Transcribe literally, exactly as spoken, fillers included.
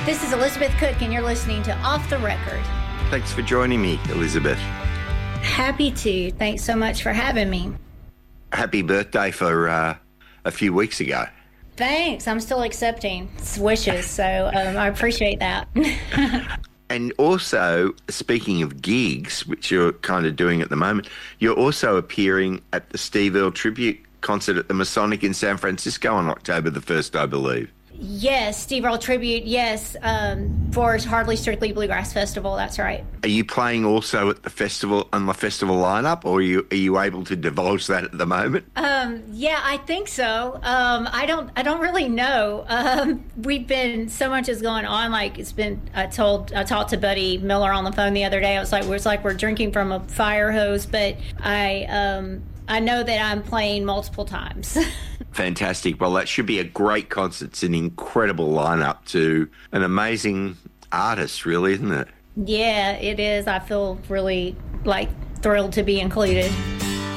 This is Elizabeth Cook, and you're listening to Off the Record. Thanks for joining me, Elizabeth. Happy to. Thanks so much for having me. Happy birthday for uh, a few weeks ago. Thanks. I'm still accepting wishes, so um, I appreciate that. And also, speaking of gigs, which you're kind of doing at the moment, you're also appearing at the Steve Earle Tribute concert at the Masonic in San Francisco on October the first, I believe. Yes, Steve Earle Tribute, yes, um, for Hardly Strictly Bluegrass Festival, that's right. Are you playing also at the festival, on the festival lineup, or are you, are you able to divulge that at the moment? Um, yeah, I think so. Um, I don't I don't really know. Um, we've been, so much is going on, like it's been, I told, I talked to Buddy Miller on the phone the other day, I was like, it's like we're drinking from a fire hose, but I, um, I know that I'm playing multiple times. Fantastic. Well, that should be a great concert. It's an incredible lineup to an amazing artist, really, isn't it? Yeah, it is. I feel really, like, thrilled to be included.